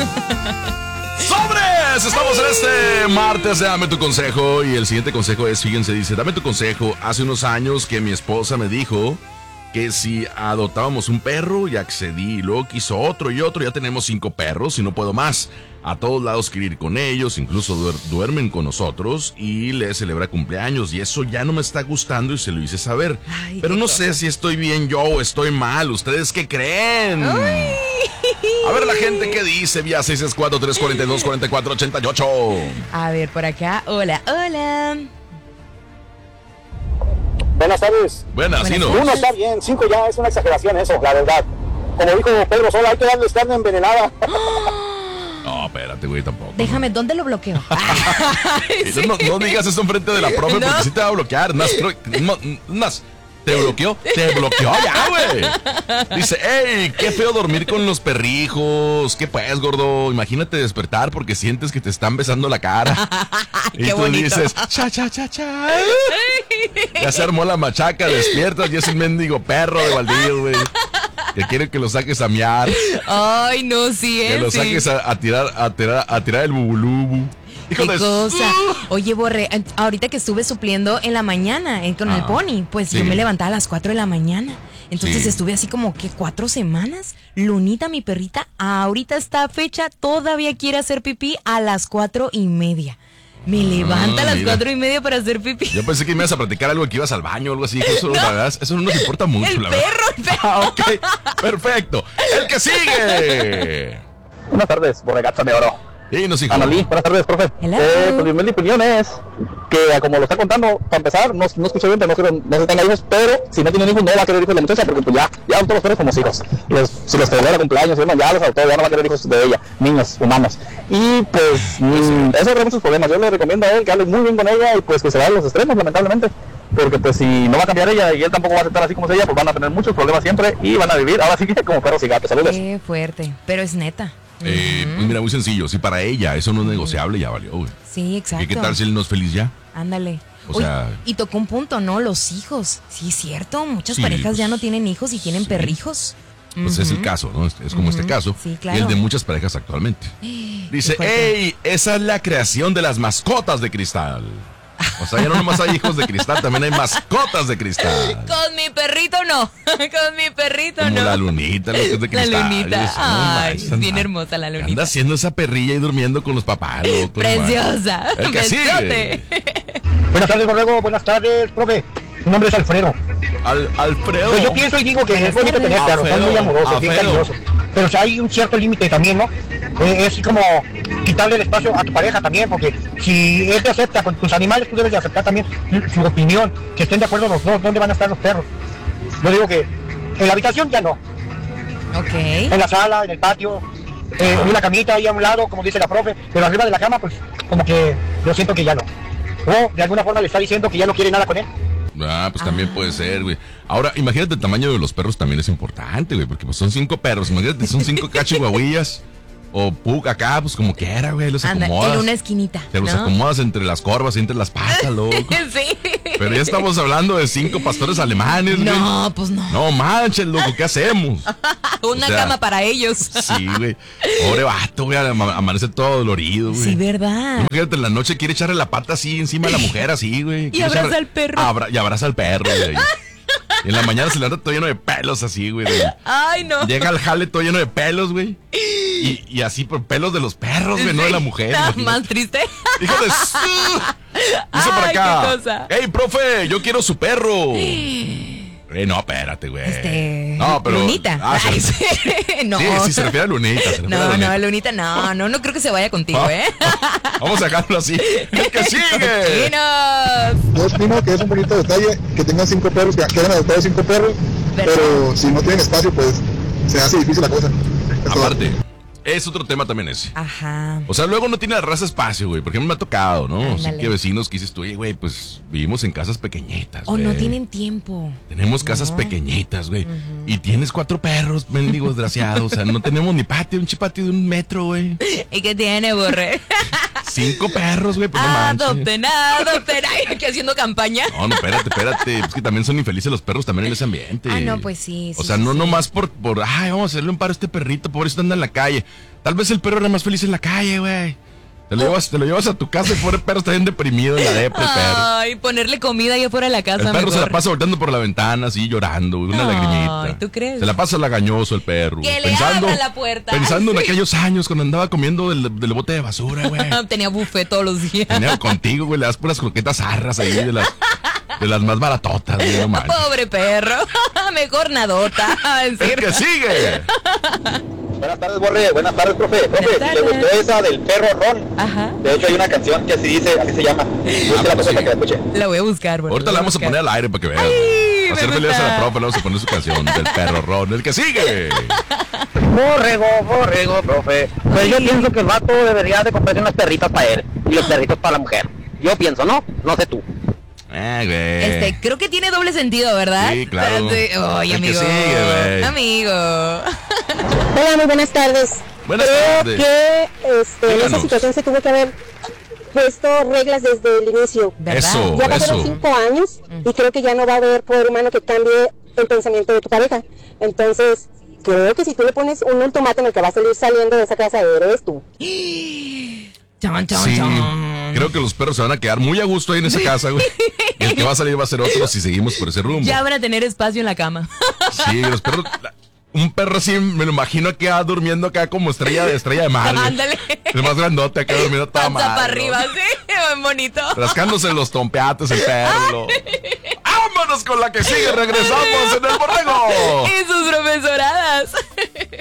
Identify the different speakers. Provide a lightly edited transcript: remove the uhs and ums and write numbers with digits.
Speaker 1: ¡Sobres! Estamos en este martes de Dame tu Consejo. Y el siguiente consejo es, fíjense, dice: dame tu consejo. Hace unos años que mi esposa me dijo que si adoptábamos un perro, y accedí. Y luego quiso otro y otro. Ya tenemos 5 perros y no puedo más. A todos lados quiero ir con ellos. Incluso duermen con nosotros. Y le celebra cumpleaños. Y eso ya no me está gustando y se lo hice saber.
Speaker 2: Ay,
Speaker 1: pero no sé si estoy bien yo o estoy mal. ¿Ustedes qué creen?
Speaker 2: Ay.
Speaker 1: A ver la gente qué dice. Vía 664-342-4488.
Speaker 2: A ver, por acá. Hola, hola.
Speaker 3: Buenas tardes.
Speaker 1: Buenas, sí, no.
Speaker 3: Uno está bien, 5 ya es una exageración eso, la verdad. Como dijo Pedro Sola, hay que darles carne envenenada.
Speaker 1: No, espérate, güey, tampoco.
Speaker 2: Déjame, ¿dónde lo bloqueo?
Speaker 1: Sí. No digas eso enfrente de la profe,
Speaker 2: No.
Speaker 1: porque sí te va a bloquear. Más, ¿te bloqueó? Te bloqueó ya, güey. Dice: ¡ey! Qué feo dormir con los perrijos. ¿Qué pues, gordo? Imagínate despertar porque sientes que te están besando la cara. Y
Speaker 2: Qué
Speaker 1: tú
Speaker 2: bonito.
Speaker 1: dices: cha, cha, cha, cha. Ya se armó la machaca, despiertas y es el mendigo perro de baldío, güey. Que quiere que lo saques a miar.
Speaker 2: Ay, no, sí,
Speaker 1: Que lo
Speaker 2: sí.
Speaker 1: saques a tirar el bubulubu.
Speaker 2: Qué cosa. Oye, Borre, ahorita que estuve supliendo en la mañana con el pony, pues
Speaker 1: sí.
Speaker 2: yo me levantaba a las 4 de la mañana. Entonces
Speaker 1: Sí.
Speaker 2: estuve así como que 4 semanas. Lunita, mi perrita, ahorita esta fecha todavía quiere hacer pipí a las 4:30. Me levanta a las
Speaker 1: mira.
Speaker 2: 4:30 para hacer pipí.
Speaker 1: Yo pensé que me ibas a platicar algo, que ibas al baño o algo así. Eso, la verdad, eso no nos importa mucho,
Speaker 2: El
Speaker 1: la verdad.
Speaker 2: perro.
Speaker 1: Ah, ok, perfecto. El que sigue.
Speaker 3: Buenas tardes, Borregaza de Oro.
Speaker 1: Y nos dijo:
Speaker 3: Analí, buenas tardes, profe.
Speaker 2: Hello.
Speaker 3: Pues mi opinión es que, como lo está contando, para empezar, no escuché bien, pero no se tenga hijos, pero si no tienen hijos, no va a querer hijos de la muchacha, porque pues ya adoptó los perros como hijos. Si los celebra cumpleaños, ya los adoptó, ya no va a querer hijos de ella, niños, humanos. Y pues, eso trae muchos problemas. Yo le recomiendo a él que hable muy bien con ella y pues que se vaya a los extremos, lamentablemente. Porque pues si no va a cambiar ella y él tampoco va a aceptar así como es ella, pues van a tener muchos problemas siempre y van a vivir ahora sí que como perros y gatos. Saludos.
Speaker 2: Qué fuerte, pero es neta.
Speaker 1: Pues mira, muy sencillo. Si para ella eso no es negociable, ya valió, güey.
Speaker 2: Sí, exacto.
Speaker 1: ¿Y qué tal si él no es feliz ya?
Speaker 2: Ándale.
Speaker 1: O
Speaker 2: Oye,
Speaker 1: sea-
Speaker 2: y tocó un punto, ¿no? Los hijos. Sí, es cierto. Muchas
Speaker 1: Sí,
Speaker 2: parejas
Speaker 1: pues,
Speaker 2: ya no tienen hijos y tienen
Speaker 1: sí.
Speaker 2: perrijos.
Speaker 1: Pues es el caso, ¿no? Es como este caso.
Speaker 2: Sí, claro.
Speaker 1: Y el de muchas parejas actualmente. Dice:
Speaker 2: Qué fuerte.
Speaker 1: ¡ey! Esa es la creación de las mascotas de cristal. O sea, ya no nomás hay hijos de cristal, también hay mascotas de cristal.
Speaker 2: Con mi perrito no. Con mi perrito
Speaker 1: Como
Speaker 2: no.
Speaker 1: la lunita, lo que es de cristal.
Speaker 2: La lunita.
Speaker 1: Eso, no
Speaker 2: Ay,
Speaker 1: manches,
Speaker 2: es bien
Speaker 1: anda-
Speaker 2: hermosa la lunita.
Speaker 1: Anda haciendo esa perrilla y durmiendo con los papás, loco.
Speaker 2: Preciosa.
Speaker 1: El que sigue.
Speaker 2: Besote.
Speaker 3: Buenas tardes, Borrego. Buenas tardes, profe. Mi nombre es Alfredo.
Speaker 1: Alfredo.
Speaker 3: Pues yo pienso y digo que es bonito tener perros, son muy amorosos, bien cariñosos. Pero si hay un cierto límite también, ¿no? Es como quitarle el espacio a tu pareja también, porque si él te acepta con tus animales, tú debes de aceptar también su opinión, que estén de acuerdo los dos, dónde van a estar los perros. Yo digo que en la habitación ya no,
Speaker 2: Ok.
Speaker 3: en la sala, en el patio, una camita ahí a un lado, como dice la profe, pero arriba de la cama, pues como que yo siento que ya no. O de alguna forma le está diciendo que ya no quiere nada con él.
Speaker 1: Ah, pues también puede ser, güey. Ahora, imagínate el tamaño de los perros también es importante, güey, porque pues son 5 perros. Imagínate, son 5 cachihuahuillas o pug acá, pues como quiera, güey, los
Speaker 2: Anda,
Speaker 1: acomodas.
Speaker 2: en una esquinita.
Speaker 1: Te los
Speaker 2: ¿no?
Speaker 1: acomodas entre las corvas y entre las patas, loco.
Speaker 2: Sí.
Speaker 1: Pero ya estamos hablando de 5 pastores alemanes, güey.
Speaker 2: No, pues no.
Speaker 1: No manches, loco, ¿qué hacemos?
Speaker 2: Una
Speaker 1: o sea,
Speaker 2: cama para ellos.
Speaker 1: Sí, güey. Pobre vato, güey, amanece todo dolorido, güey.
Speaker 2: Sí, ¿verdad?
Speaker 1: Imagínate, en la noche quiere echarle la pata así encima a la mujer, así, güey. Quiere
Speaker 2: abraza
Speaker 1: echarle-
Speaker 2: al perro.
Speaker 1: Y abraza al perro, güey. Y en la mañana se levanta todo lleno de pelos, así, güey.
Speaker 2: Ay, no.
Speaker 1: Llega al jale todo lleno de pelos, güey. Y así por pelos de los perros, güey, no de la mujer.
Speaker 2: Nada
Speaker 1: imagínate.
Speaker 2: más triste.
Speaker 1: Hijo de su... Dice por
Speaker 2: Ay,
Speaker 1: acá.
Speaker 2: qué cosa.
Speaker 1: ¡Ey, profe! Yo quiero su perro. No, espérate, güey. No, pero...
Speaker 2: Lunita.
Speaker 1: Ah,
Speaker 2: Ay,
Speaker 1: sí,
Speaker 2: sí. No.
Speaker 1: sí, se refiere a Lunita. Se refiere a
Speaker 2: No,
Speaker 1: Lunita.
Speaker 2: no, Lunita, no creo que se vaya contigo, ¿eh?
Speaker 1: Vamos a dejarlo así. ¡El que sigue!
Speaker 2: ¡Dinos!
Speaker 4: Yo opino que es un bonito detalle que tengan 5 perros, que hayan adoptado 5 perros,
Speaker 2: ¿Verdad?
Speaker 4: pero si no tienen espacio, pues se hace difícil la cosa. Es todo.
Speaker 1: Aparte, es otro tema también ese.
Speaker 2: Ajá.
Speaker 1: O sea, luego no tiene la raza espacio, güey. Por ejemplo, me ha tocado, ¿no? Así
Speaker 2: Ándale.
Speaker 1: que vecinos que dices tú, oye, güey, pues vivimos en casas pequeñitas,
Speaker 2: O
Speaker 1: güey.
Speaker 2: no tienen tiempo.
Speaker 1: Tenemos casas pequeñitas, güey. Y tienes 4 perros, mendigos desgraciados. O sea, no tenemos ni patio, un chipatio de 1 metro, güey.
Speaker 2: ¿Y qué tiene, Borre?
Speaker 1: 5 perros, güey, pues no manches.
Speaker 2: Adopten. Ay, aquí haciendo campaña.
Speaker 1: No, espérate. Es que también son infelices los perros también en ese ambiente.
Speaker 2: Ah, no, pues sí.
Speaker 1: O sea, no nomás por, ay, vamos a hacerle un paro a este perrito, pobrecito anda en la calle. Tal vez el perro era más feliz en la calle, güey. Te lo llevas a tu casa y pobre perro está bien deprimido en la depre, perro.
Speaker 2: Ay, ponerle comida ahí afuera de la casa.
Speaker 1: El perro
Speaker 2: mejor.
Speaker 1: se la pasa volteando por la ventana, así llorando, una lagrimita.
Speaker 2: ¿Tú crees?
Speaker 1: Se la pasa lagañoso el perro.
Speaker 2: Que le abra la puerta.
Speaker 1: Pensando en aquellos años cuando andaba comiendo del bote de basura, güey.
Speaker 2: Tenía buffet todos los días.
Speaker 1: Tenía contigo, güey, le das puras croquetas zarras ahí de las más baratotas, güey, no manches.
Speaker 2: Pobre perro. Mejor nadota. En
Speaker 1: El
Speaker 2: serio.
Speaker 1: que sigue.
Speaker 3: Buenas tardes, Borre. Buenas tardes, profe.
Speaker 2: Buenas
Speaker 3: Profe,
Speaker 2: tardes.
Speaker 3: ¿le gustó esa del perro Ron?
Speaker 2: Ajá.
Speaker 3: De hecho, hay una canción que así dice, así se llama. Busque la
Speaker 1: pues
Speaker 3: profe
Speaker 1: sí.
Speaker 3: para que la escuche.
Speaker 2: La voy a buscar, bueno,
Speaker 1: Ahorita la vamos a poner al aire para que vean.
Speaker 2: Ay,
Speaker 1: Va a ser
Speaker 2: me
Speaker 1: feliz a la
Speaker 2: gusta.
Speaker 1: profe, le vamos a poner su canción del perro Ron. El que sigue.
Speaker 3: Borrego, profe. Pues yo pienso que el vato debería de comprarse unas perritas para él y los perritos para la mujer. Yo pienso, ¿no? No sé tú.
Speaker 1: Güey.
Speaker 2: Creo que tiene doble sentido, ¿verdad?
Speaker 1: Sí, claro.
Speaker 2: Oye,
Speaker 1: El que
Speaker 2: amigo.
Speaker 1: sigue, güey.
Speaker 2: Amigo.
Speaker 5: Hola, muy buenas tardes.
Speaker 1: Buenas
Speaker 5: Creo
Speaker 1: tardes.
Speaker 5: que en
Speaker 1: Díganos.
Speaker 5: esa situación se tuvo que haber puesto reglas desde el inicio.
Speaker 2: ¿Verdad?
Speaker 1: Eso.
Speaker 5: Ya pasaron 5 años y creo que ya no va a haber poder humano que cambie el pensamiento de tu pareja. Entonces, creo que si tú le pones un ultimátum, el que va a salir saliendo de esa casa eres tú.
Speaker 2: Chan, chan,
Speaker 1: Sí,
Speaker 2: chan.
Speaker 1: creo que los perros se van a quedar muy a gusto ahí en esa casa, güey. Y el que va a salir va a ser otro si seguimos por ese rumbo.
Speaker 2: Ya van a tener espacio en la cama.
Speaker 1: Sí, los perros. Un perro así, me lo imagino acá durmiendo acá como estrella de mar. güey.
Speaker 2: Ándale.
Speaker 1: El más grandote acá durmiendo toda
Speaker 2: Panza
Speaker 1: mal.
Speaker 2: para
Speaker 1: ¿no?
Speaker 2: arriba, sí. Bien bonito.
Speaker 1: Rascándose los tompeates el perro. ¡Vámonos con la que sigue! ¡Regresamos en el borrego!
Speaker 2: Y sus profesoradas.